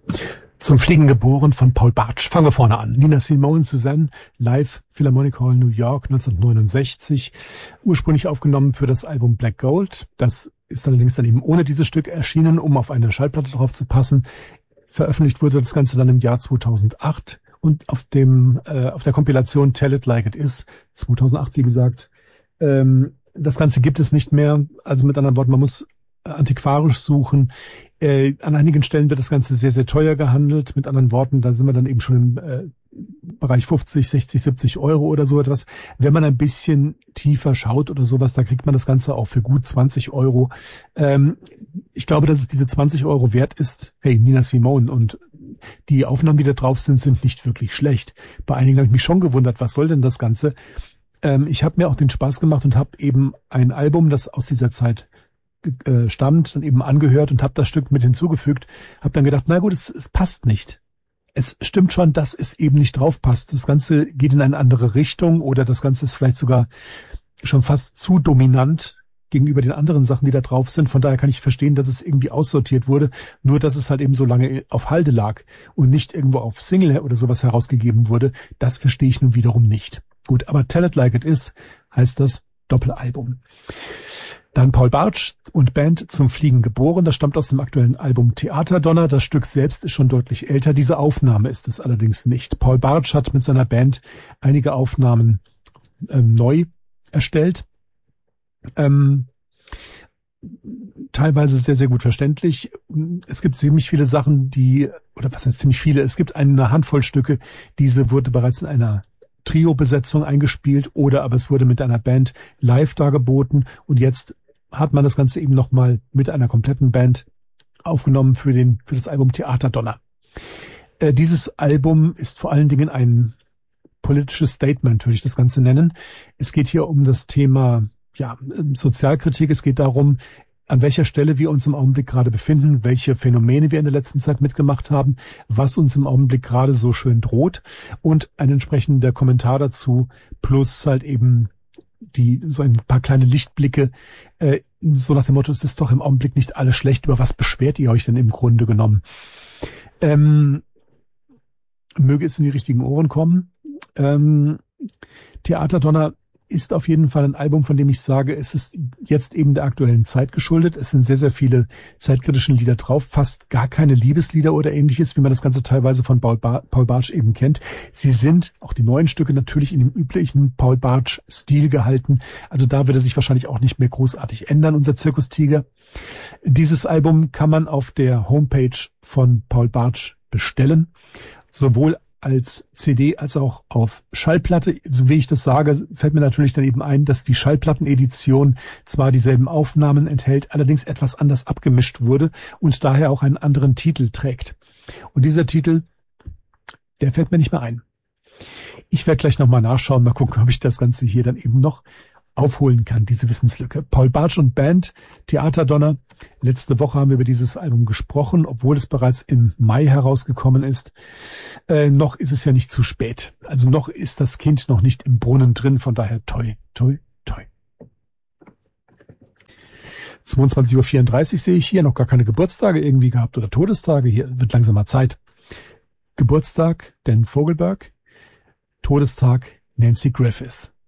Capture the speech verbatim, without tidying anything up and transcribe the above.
Zum Fliegen geboren von Paul Bartsch. Fangen wir vorne an. Nina Simone Suzanne, live Philharmonic Hall New York neunzehnhundertneunundsechzig. Ursprünglich aufgenommen für das Album Black Gold. Das ist allerdings dann eben ohne dieses Stück erschienen, um auf eine Schallplatte drauf zu passen. Veröffentlicht wurde das Ganze dann im Jahr zweitausendacht und auf dem äh, auf der Kompilation Tell It Like It Is zweitausendacht, wie gesagt. Ähm, das Ganze gibt es nicht mehr. Also mit anderen Worten, man muss antiquarisch suchen. Äh, an einigen Stellen wird das Ganze sehr, sehr teuer gehandelt. Mit anderen Worten, da sind wir dann eben schon im äh, Bereich fünfzig, sechzig, siebzig Euro oder so etwas. Wenn man ein bisschen tiefer schaut oder sowas, da kriegt man das Ganze auch für gut zwanzig Euro. Ähm, ich glaube, dass es diese zwanzig Euro wert ist. Hey, Nina Simone, und die Aufnahmen, die da drauf sind, sind nicht wirklich schlecht. Bei einigen habe ich mich schon gewundert, was soll denn das Ganze? Ähm, ich habe mir auch den Spaß gemacht und habe eben ein Album, das aus dieser Zeit äh, stammt, dann eben angehört und habe das Stück mit hinzugefügt. Habe dann gedacht, na gut, es, es passt nicht. Es stimmt schon, dass es eben nicht drauf passt. Das Ganze geht in eine andere Richtung oder das Ganze ist vielleicht sogar schon fast zu dominant gegenüber den anderen Sachen, die da drauf sind. Von daher kann ich verstehen, dass es irgendwie aussortiert wurde. Nur, dass es halt eben so lange auf Halde lag und nicht irgendwo auf Single oder sowas herausgegeben wurde. Das verstehe ich nun wiederum nicht. Gut, aber Tell It Like It Is heißt das Doppelalbum. Dann Paul Bartsch und Band zum Fliegen geboren. Das stammt aus dem aktuellen Album Theaterdonner. Das Stück selbst ist schon deutlich älter. Diese Aufnahme ist es allerdings nicht. Paul Bartsch hat mit seiner Band einige Aufnahmen ähm, neu erstellt. Ähm, teilweise sehr, sehr gut verständlich. Es gibt ziemlich viele Sachen, die, oder was heißt ziemlich viele? Es gibt eine Handvoll Stücke. Diese wurde bereits in einer Trio-Besetzung eingespielt oder aber es wurde mit einer Band live dargeboten und jetzt hat man das Ganze eben nochmal mit einer kompletten Band aufgenommen für den für das Album Theaterdonner. Äh, dieses Album ist vor allen Dingen ein politisches Statement, würde ich das Ganze nennen. Es geht hier um das Thema ja Sozialkritik. Es geht darum, an welcher Stelle wir uns im Augenblick gerade befinden, welche Phänomene wir in der letzten Zeit mitgemacht haben, was uns im Augenblick gerade so schön droht und ein entsprechender Kommentar dazu, plus halt eben die so ein paar kleine Lichtblicke, äh, so nach dem Motto, es ist doch im Augenblick nicht alles schlecht, über was beschwert ihr euch denn im Grunde genommen? Ähm, möge es in die richtigen Ohren kommen. Ähm, Theaterdonner ist auf jeden Fall ein Album, von dem ich sage, es ist jetzt eben der aktuellen Zeit geschuldet. Es sind sehr, sehr viele zeitkritischen Lieder drauf, fast gar keine Liebeslieder oder ähnliches, wie man das Ganze teilweise von Paul, Bar- Paul Bartsch eben kennt. Sie sind, auch die neuen Stücke, natürlich in dem üblichen Paul Bartsch-Stil gehalten. Also da wird er sich wahrscheinlich auch nicht mehr großartig ändern, unser Zirkustiger. Dieses Album kann man auf der Homepage von Paul Bartsch bestellen, sowohl als C D als auch auf Schallplatte. So wie ich das sage, fällt mir natürlich dann eben ein, dass die Schallplattenedition zwar dieselben Aufnahmen enthält, allerdings etwas anders abgemischt wurde und daher auch einen anderen Titel trägt. Und dieser Titel, der fällt mir nicht mehr ein. Ich werde gleich nochmal nachschauen, mal gucken, ob ich das Ganze hier dann eben noch aufholen kann, diese Wissenslücke. Paul Bartsch und Band, Theaterdonner. Letzte Woche haben wir über dieses Album gesprochen, obwohl es bereits im Mai herausgekommen ist. Äh, noch ist es ja nicht zu spät. Also noch ist das Kind noch nicht im Brunnen drin, von daher toi, toi, toi. zweiundzwanzig Uhr vierunddreißig sehe ich hier, noch gar keine Geburtstage irgendwie gehabt oder Todestage. Hier wird langsam mal Zeit. Geburtstag Dan Fogelberg, Todestag Nancy Griffith.